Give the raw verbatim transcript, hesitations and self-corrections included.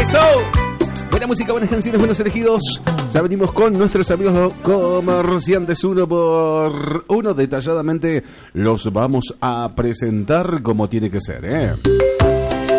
Eso. Buena música, buenas canciones, buenos elegidos. Ya venimos con nuestros amigos comerciantes uno por uno. Detalladamente los vamos a presentar como tiene que ser, ¿eh?